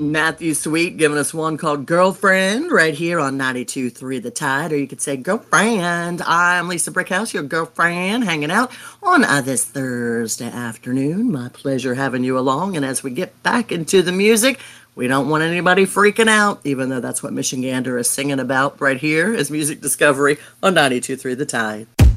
Matthew Sweet giving us one called Girlfriend right here on 92.3 The Tide, or you could say Girlfriend. I'm Lisa Brickhouse, your girlfriend, hanging out on this Thursday afternoon. My pleasure having you along. And as we get back into the music, we don't want anybody freaking out, even though that's what Michigander is singing about right here is Music Discovery on 92.3 The Tide.